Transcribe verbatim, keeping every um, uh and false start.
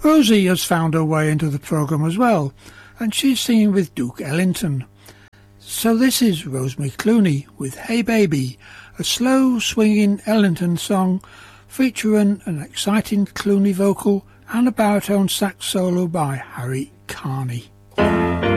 Rosie has found her way into the programme as well, and she's singing with Duke Ellington. So this is Rosemary Clooney with Hey Baby, a slow swinging Ellington song featuring an exciting Clooney vocal and a baritone sax solo by Harry Carney.